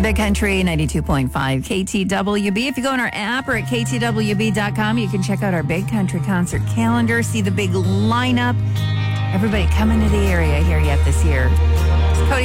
Big Country 92.5 KTWB. If you go on our app or at ktwb.com, you can check out our Big Country concert calendar, see the big lineup. Everybody coming to the area here yet this year.